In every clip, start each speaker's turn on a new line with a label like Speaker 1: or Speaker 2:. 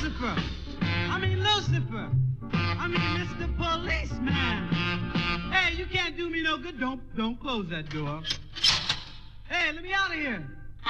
Speaker 1: Lucifer. Lucifer. Mr. Policeman. Hey, you can't do me no good. Don't close that door. Hey, let me out of here.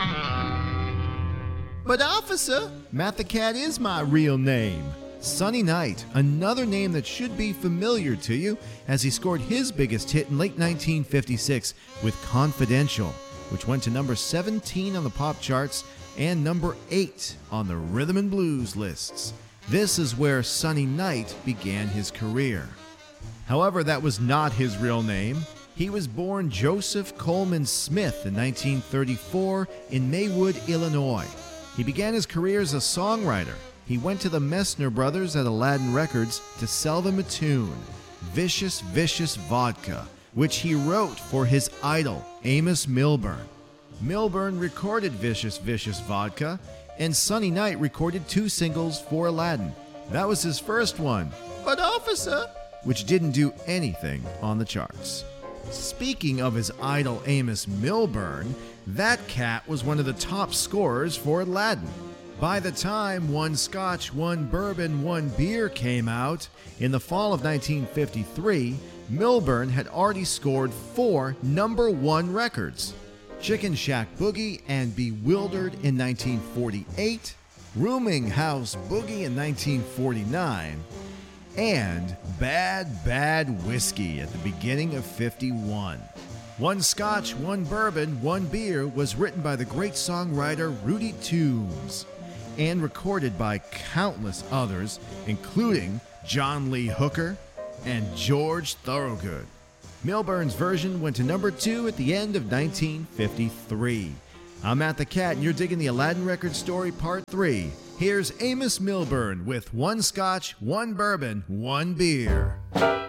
Speaker 2: But officer, Matt the Cat is my real name. Sonny Knight, another name that should be familiar to you, as he scored his biggest hit in late 1956 with Confidential, which went to number 17 on the pop charts and number 8 on the rhythm and blues lists. This is where Sonny Knight began his career. However, that was not his real name. He was born Joseph Coleman Smith in 1934 in Maywood, Illinois. He began his career as a songwriter. He went to the Messner brothers at Aladdin Records to sell them a tune, Vicious Vicious Vodka, which he wrote for his idol, Amos Milburn. Milburn recorded Vicious Vicious Vodka, and Sonny Knight recorded 2 singles for Aladdin. That was his first one, But Officer, which didn't do anything on the charts. Speaking of his idol Amos Milburn, that cat was one of the top scorers for Aladdin. By the time One Scotch, One Bourbon, One Beer came out in the fall of 1953, Milburn had already scored 4 number 1 records. Chicken Shack Boogie and Bewildered in 1948, Rooming House Boogie in 1949, and Bad Bad Whiskey at the beginning of 51. One Scotch, One Bourbon, One Beer was written by the great songwriter Rudy Toombs and recorded by countless others, including John Lee Hooker and George Thorogood. Milburn's version went to number 2 at the end of 1953. I'm Matt the Cat, and you're digging the Aladdin Record Story Part 3. Here's Amos Milburn with One Scotch, One Bourbon, One Beer.